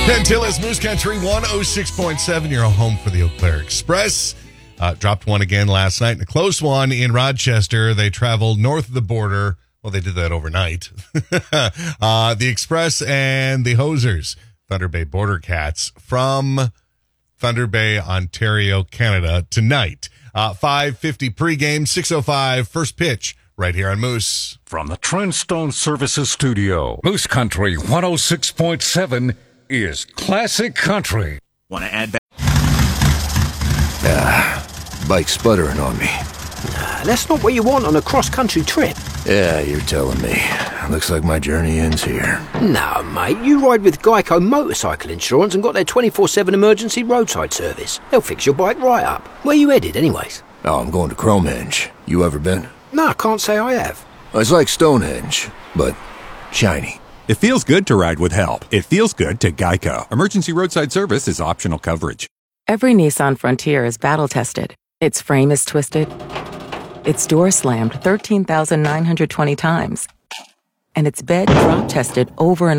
Until it's Moose Country 106.7, your home for the Eau Claire Express. Dropped one again last night, and a close one in Rochester. They traveled north of the border. Well, they did that overnight. The Express and the Hosers, Thunder Bay Border Cats, from Thunder Bay, Ontario, Canada, tonight. 5:50 pregame, 6:05 first pitch, right here on Moose. From the Trendstone Services Studio, Moose Country 106.7 is Classic Country. Want to add back? Bike sputtering on me. That's not what you want on a cross-country trip. Yeah, you're telling me. Looks like my journey ends here. No, mate, you ride with Geico Motorcycle Insurance and got their 24/7 emergency roadside service. They'll fix your bike right up. Where you headed, anyways? Oh, I'm going to Cromhenge. You ever been? No, I can't say I have. It's like Stonehenge, but shiny. It feels good to ride with help. It feels good to Geico. Emergency roadside service is optional coverage. Every Nissan Frontier is battle-tested. Its frame is twisted. Its door slammed 13,920 times. And its bed drop-tested over and